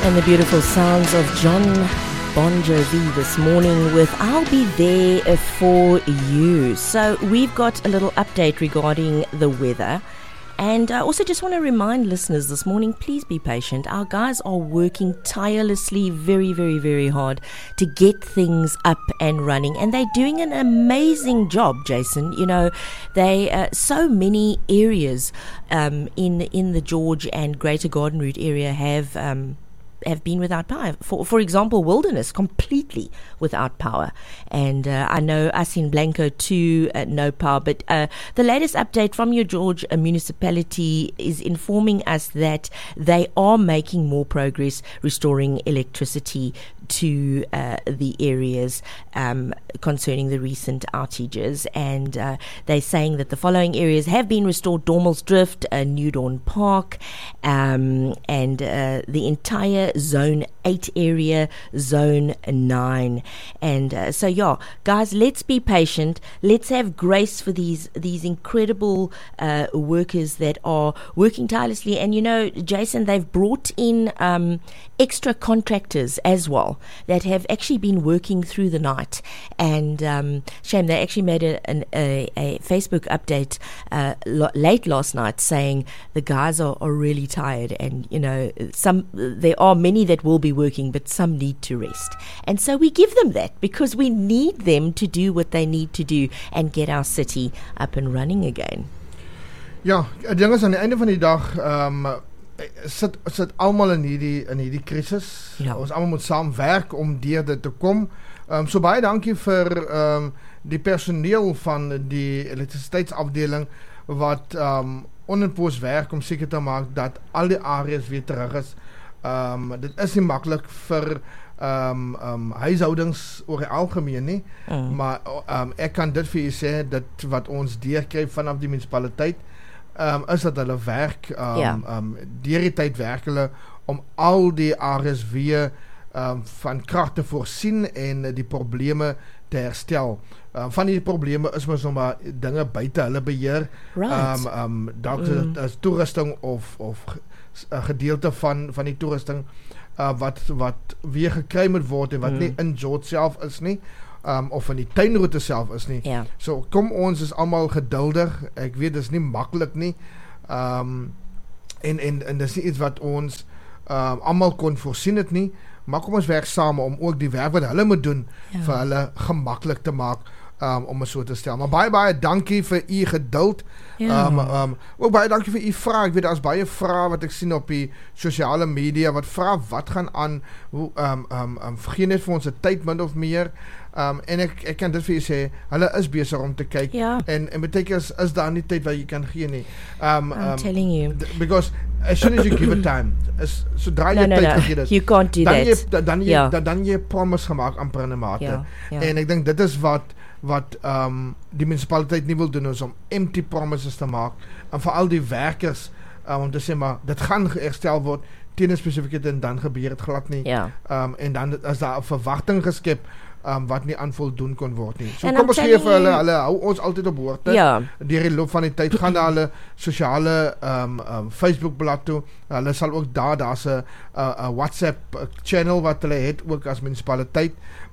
And the beautiful sounds of John Bon Jovi this morning with I'll Be There For You. So we've got a little update regarding the weather. And I also just want to remind listeners this morning, please be patient. Our guys are working tirelessly, very, very, very hard to get things up and running. And they're doing an amazing job, Jason. You know, they so many areas in the George and Greater Garden Route area have been without power. For example, Wilderness completely without power, and I know us in Blanco too, no power. But the latest update from your George municipality is informing us that they are making more progress restoring electricity to the areas concerning the recent outages, and they're saying that the following areas have been restored: Dormels Drift, New Dawn Park, and the entire Zone 8 area, Zone 9. And so yeah, guys, let's be patient. Let's have grace for these incredible workers that are working tirelessly. And you know, Jason, they've brought in extra contractors as well that have actually been working through the night. And shame, they actually made a Facebook update late last night saying the guys are really tired, and you know, there are many that will be working, but some need to rest. And so we give them that because we need them to do what they need to do and get our city up and running again. Ja, die ding is aan die einde van die dag sit almal in hierdie krisis. Ja. Ons almal moet saamwerk om deur dit te kom. So baie dankie vir die personeel van die elektrisiteitsafdeling wat onentpoos werk om seker te maak dat al die areas weer terug is. Dit is nie maklik vir huishoudings oor die algemeen nie, maar ek kan dit vir julle sê, dat wat ons deurkry vanaf die munisipaliteit is dat hulle werk, deur die tyd werk hulle om al die areas weer van krag te voorsien en die probleme te herstel. Van die probleme is mos nog maar dinge buite hulle beheer. Right. Dalk is toerusting of gedeelte van die toerusting wat weer gekry moet word en wat nie in George self is nie, of in die tuinroete self is nie. Ja. So kom ons is almal geduldig. Ek weet dis nie maklik nie. En dis nie iets wat ons almal kon voorsien het nie, maar kom ons werk saam om ook die werk wat hulle moet doen vir hulle gemaklik te maak. Om het so te stel. Maar baie dankie vir u geduld. Ook baie dankie vir u vraag. Ek weet, daar is baie vrae wat ek sien op die sosiale media, wat vra wat gaan aan, vergeet net vir ons 'n tyd min of meer. En ek kan dit vir u sê, hulle is besig om te kyk. En beteken is daar nie tyd wat jy kan gee nie. I'm telling you. Because as soon as you give it time, sodra jy tyd gegee het, you can't do that. Dan jy promise gemaak amper in 'n mate. En ek dink dit is wat die munisipaliteit nie wil doen, is om empty promises te maak, en veral die werkers, om te sê, maar dit gaan herstel word teen 'n spesifieke, en dan gebeur het glad nie. En dan is daar 'n verwagting geskep wat nie aan voldoen kon word nie. So kom ons gee vir hulle hou ons altyd op hoogte. Deur die loop van die tyd gaan daar hulle sosiale Facebook blad toe. Hulle sal ook daar's 'n WhatsApp channel wat hulle het ook as munisipaliteit,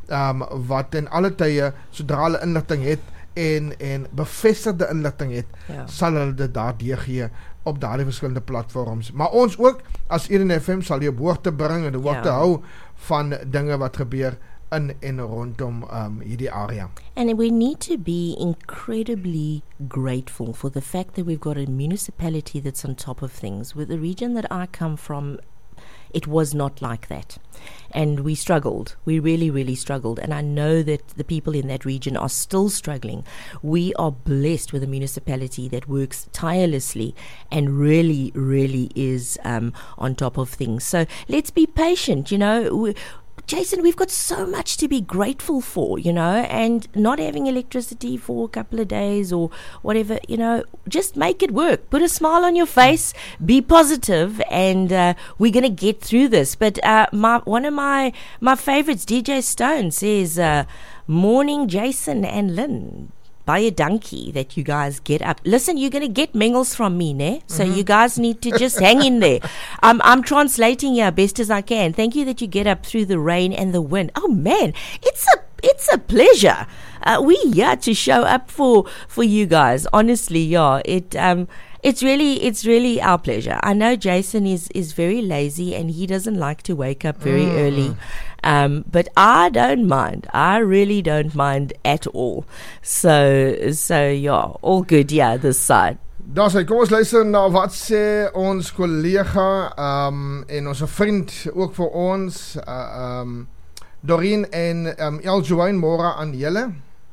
wat in alle tye, sodra hulle inligting het en bevestigde inligting het, sal hulle dit daar deurgee op daardie verskillende platforms. Maar ons ook as Eden FM sal jy op hoogte bring en op hoogte hou van dinge wat gebeur in en rondom hierdie area. And we need to be incredibly grateful for the fact that we've got a municipality that's on top of things. With the region that I come from, it was not like that. And we struggled. We really, really struggled. And I know that the people in that region are still struggling. We are blessed with a municipality that works tirelessly and really, really is on top of things. So let's be patient, you know. Jason, we've got so much to be grateful for, you know, and not having electricity for a couple of days or whatever, you know, just make it work. Put a smile on your face, be positive, and we're going to get through this. But one of my favorites, DJ Stone, says, morning, Jason and Lynn. baie dankie that you guys get up. Listen, you're going to get mingles from me, ne? So you guys need to just hang in there. I'm translating here best as I can. Thank you that you get up through the rain and the wind. Oh man, it's a pleasure. We here to show up for you guys. Honestly, yeah. It's really our pleasure. I know Jason is very lazy and he doesn't like to wake up very early. But I don't mind. I really don't mind at all. So yeah, all good, yeah, this side. Daar sê, kom ons luister na wat sê ons kollega en ons vriend ook vir ons Doreen en Eljoine, môre aan julle.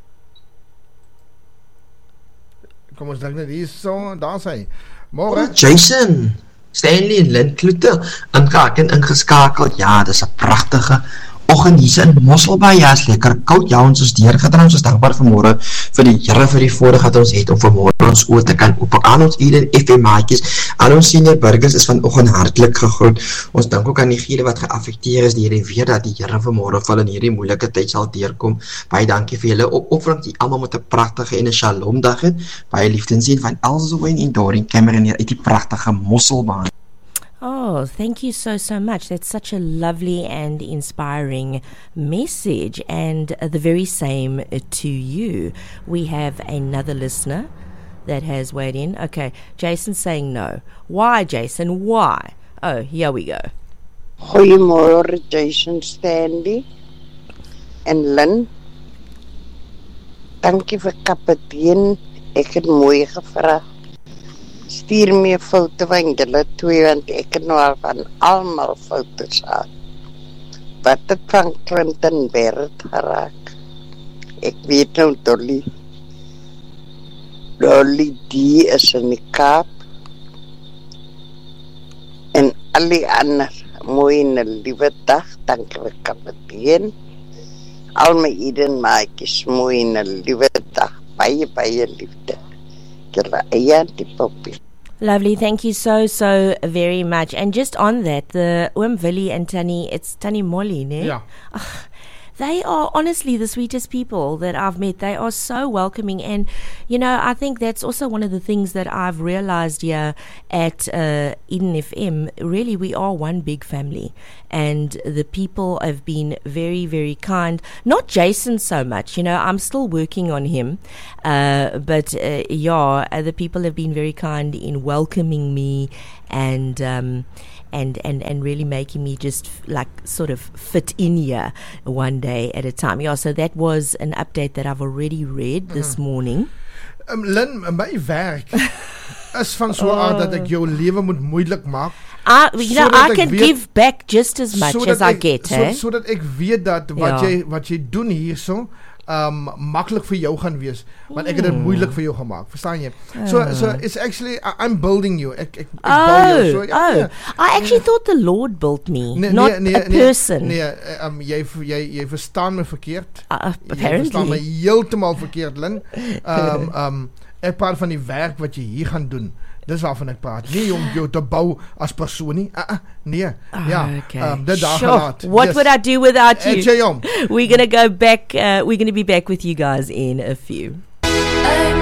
Kom ons dink net hier so, daar sê. Môre Jason, Stanley en Lynn Kloete ingeskakel. Ja, dis 'n pragtige oggend hier in Mosselbaai. Ja, is lekker koud. Ja, ons is deurgedra. Ons is dankbaar vanmôre vir die Here vir die voorreg wat ons het om vanmôre ons oë te kan oop. Aan ons Eden FM maatjies, aan ons senior burgers is vanoggend hartlik gegroet. Ons dink ook aan diegene wat geaffekteer is deur die weer, dat die Here vanmôre vir hulle in hierdie moeilike tyd sal deurkom. Baie dankie vir julle opoffering. Die almal met 'n pragtige en 'n Shalom dag het. Baie liefde en sien van Elzoen en Doreen Cameron hier uit die pragtige Mosselbaai. Oh, thank you so much. That's such a lovely and inspiring message, and the very same to you. We have another listener that has weighed in. Okay, Jason's saying no. Why, Jason? Why? Oh, here we go. Goeiemôre, Jason, Stanley en Lynn. Dankie vir kapitein. Ek het mooi gevra. Stuur my 'n foto van julle twee, want ek het nou al van almal foto's gehad. Wat het van Clinton Bert geraak? Ek weet nou Dolly D is in die Kaap. En al die ander mooi en 'n liewe dag, dankie vir kapitein. Al my Eden maatjies, mooi en 'n liewe dag. Baie liefde. Lovely, thank you so very much. And just on that, the Willie and it's Tanny Molly, ne? Yeah. They are honestly the sweetest people that I've met. They are so welcoming, and I think that's also one of the things that I've realized here at Eden FM. Really, we are one big family, and the people have been very, very kind. Not Jason so much, I'm still working on him, but the people have been very kind in welcoming me and really making me just like sort of fit in here one day at a time. Yeah, so that was an update that I've already read this morning. Lynn, my werk is van so aard dat ek jou lewe moet moeilik maak. I can give back just as much as I get, sodat ek weet dat wat jy doen hierso maklik vir jou gaan wees, want ek het dit moeilik vir jou gemaak, verstaan jy? So it's actually I'm building you. Ek bou jou. So I actually thought the Lord built me, not a person. Jy verstaan my verkeerd. Apparently. Jy verstaan my heeltemal verkeerd, Lynn. Ek praat van die werk wat jy hier gaan doen. Dis waarvan ek praat. Nie om jou te bou as persoon nie. Nee. Dit daar gelaat. What would I do without you? We're going to go back. We're going to be back with you guys in a few.